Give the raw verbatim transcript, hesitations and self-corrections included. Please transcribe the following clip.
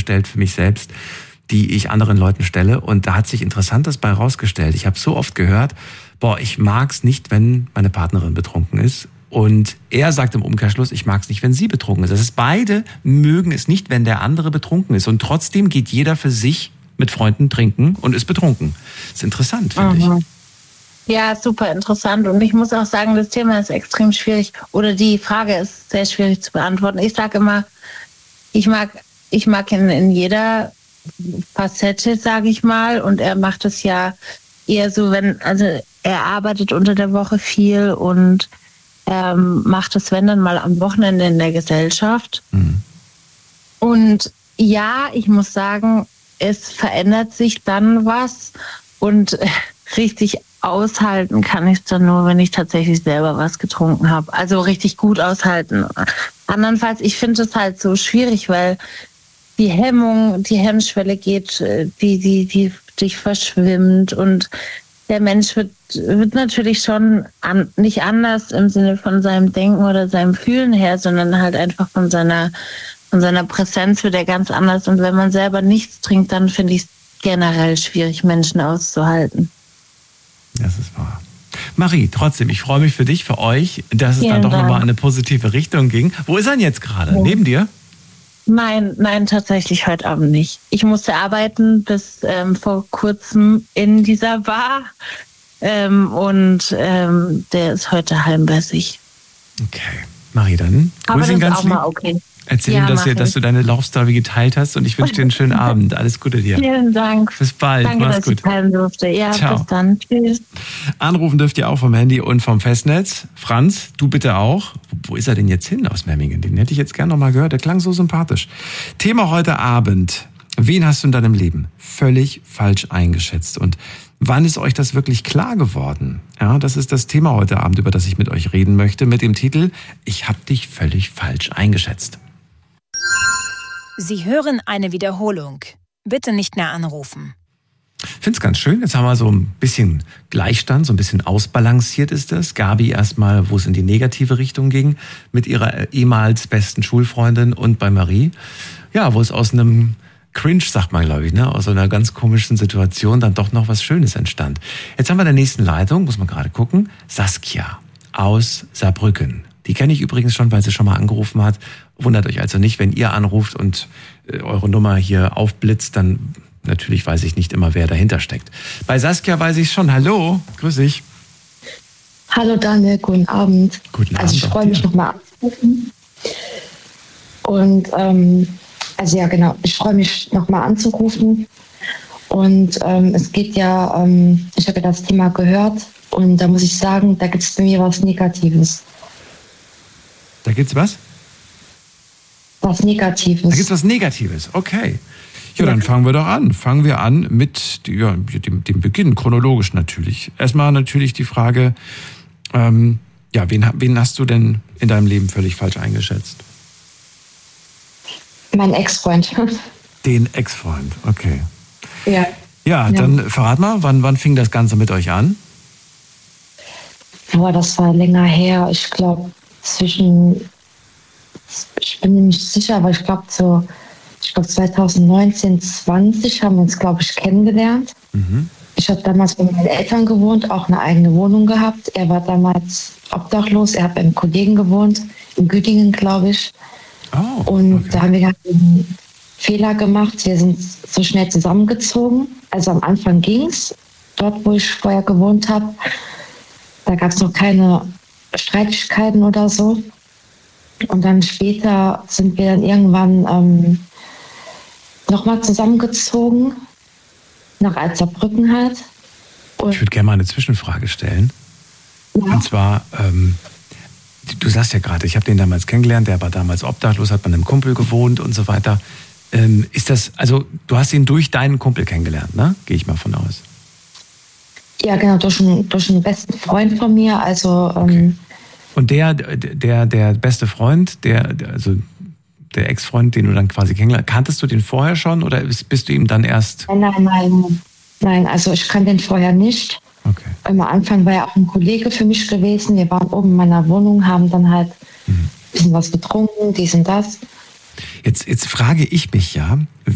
gestellt für mich selbst, die ich anderen Leuten stelle. Und da hat sich Interessantes bei rausgestellt. Ich habe so oft gehört, boah, ich mag's nicht, wenn meine Partnerin betrunken ist. Und er sagt im Umkehrschluss, ich mag's nicht, wenn sie betrunken ist. Das ist, beide mögen es nicht, wenn der andere betrunken ist. Und trotzdem geht jeder für sich mit Freunden trinken und ist betrunken. Das ist interessant, finde Mhm. ich. Ja, super interessant. Und ich muss auch sagen, das Thema ist extrem schwierig oder die Frage ist sehr schwierig zu beantworten. Ich sage immer, ich mag, ich mag ihn in jeder Facette, sage ich mal. Und er macht es ja eher so, wenn, also er arbeitet unter der Woche viel und ähm, macht es, wenn dann mal am Wochenende in der Gesellschaft. Mhm. Und ja, ich muss sagen, es verändert sich dann was und äh, richtig aushalten kann ich es dann nur, wenn ich tatsächlich selber was getrunken habe. Also richtig gut aushalten. Andernfalls, ich finde es halt so schwierig, weil die Hemmung, die Hemmschwelle geht, äh, die, die, die dich verschwimmt und der Mensch wird, wird natürlich schon an, nicht anders im Sinne von seinem Denken oder seinem Fühlen her, sondern halt einfach von seiner, von seiner Präsenz wird er ganz anders. Und wenn man selber nichts trinkt, dann finde ich es generell schwierig, Menschen auszuhalten. Das ist wahr. Marie, trotzdem, ich freue mich für dich, für euch, dass es Vielen dann doch Dank. nochmal in eine positive Richtung ging. Wo ist er denn jetzt gerade? Ja. Neben dir? Nein, nein, tatsächlich heute Abend nicht. Ich musste arbeiten bis ähm, vor kurzem in dieser Bar ähm, und ähm, der ist heute heimwärtig. Okay. Marie, dann Aber grüß das ihn ist ganz auch lieb. mal okay. Erzähl Ja, ihm, dass, mach ihr, dass ich. du deine Laufstory geteilt hast und ich wünsche dir einen schönen Abend. Alles Gute dir. Vielen Dank. Bis bald. Danke, Mach's dass gut. ich teilen durfte. Ja, Ciao. bis dann. Tschüss. Anrufen dürft ihr auch vom Handy und vom Festnetz. Franz, du bitte auch. Wo ist er denn jetzt hin aus Memmingen? Den hätte ich jetzt gerne noch mal gehört. Der klang so sympathisch. Thema heute Abend. Wen hast du in deinem Leben völlig falsch eingeschätzt? Und wann ist euch das wirklich klar geworden? Ja, das ist das Thema heute Abend, über das ich mit euch reden möchte, mit dem Titel Ich hab dich völlig falsch eingeschätzt. Sie hören eine Wiederholung. Bitte nicht mehr anrufen. Ich finde es ganz schön. Jetzt haben wir so ein bisschen Gleichstand, so ein bisschen ausbalanciert ist das. Gabi erstmal, wo es in die negative Richtung ging, mit ihrer ehemals besten Schulfreundin, und bei Marie, ja, wo es aus einem Cringe, sagt man, glaube ich, ne, aus so einer ganz komischen Situation dann doch noch was Schönes entstand. Jetzt haben wir in der nächsten Leitung, muss man gerade gucken, Saskia aus Saarbrücken. Die kenne ich übrigens schon, weil sie schon mal angerufen hat. Wundert euch also nicht, wenn ihr anruft und äh, eure Nummer hier aufblitzt, dann natürlich weiß ich nicht immer, wer dahinter steckt. Bei Saskia weiß ich schon. Hallo, grüß dich. Hallo Daniel, guten Abend. Guten Abend. Also ich auch freue dir. mich nochmal anzurufen. Und ähm, also ja genau, ich freue mich nochmal anzurufen. Und ähm, es geht ja, ähm, ich habe ja das Thema gehört und da muss ich sagen, da gibt es bei mir was Negatives. Da gibt's was? Was Negatives. Da gibt's was Negatives, okay. Ja, dann fangen wir doch an. Fangen wir an mit ja, dem, dem Beginn, chronologisch natürlich. Erstmal natürlich die Frage, ähm, ja, wen, wen hast du denn in deinem Leben völlig falsch eingeschätzt? Mein Ex-Freund. Den Ex-Freund, okay. Ja. Ja, Ja. dann verrat mal, wann, wann fing das Ganze mit euch an? Boah, das war länger her. Ich glaube zwischen, ich bin mir nicht sicher, aber ich glaube so, ich glaube zwanzig neunzehn, zwanzig haben wir uns, glaube ich, kennengelernt. Mhm. Ich habe damals bei meinen Eltern gewohnt, auch eine eigene Wohnung gehabt. Er war damals obdachlos, er hat bei einem Kollegen gewohnt, in Güdingen, glaube ich. Oh, Und okay. da haben wir halt einen Fehler gemacht. Wir sind so schnell zusammengezogen. Also am Anfang ging es, dort, wo ich vorher gewohnt habe. Da gab es noch keine Streitigkeiten oder so. Und dann später sind wir dann irgendwann ähm, nochmal zusammengezogen, nach Alzerbrücken halt. Und Ich würde gerne mal eine Zwischenfrage stellen. ja, Und zwar, ähm, du sagst ja gerade, ich habe den damals kennengelernt, der war damals obdachlos, hat bei einem Kumpel gewohnt und so weiter. Ähm, ist das, also du hast ihn durch deinen Kumpel kennengelernt, ne? Gehe ich mal von aus. ja, genau, durch einen, durch einen besten Freund von mir. Also ähm, Okay. Und der, der, der beste Freund, der, der- also der Ex-Freund, den du dann quasi kennengelernt, kanntest du den vorher schon oder bist, bist du ihm dann erst? nein, nein, nein, nein, also ich kann den vorher nicht. Okay. Am Anfang war er auch ein Kollege für mich gewesen. Wir waren oben in meiner Wohnung, haben dann halt ein bisschen was getrunken, dies und das. Jetzt, jetzt frage ich mich ja,